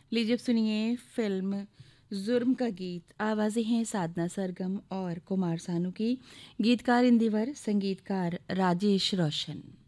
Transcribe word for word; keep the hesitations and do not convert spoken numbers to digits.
लीजिए अब सुनिए फिल्म जुर्म का गीत। आवाज़ें हैं साधना सरगम और कुमार सानू की। गीतकार इंदिवर, संगीतकार राजेश रोशन।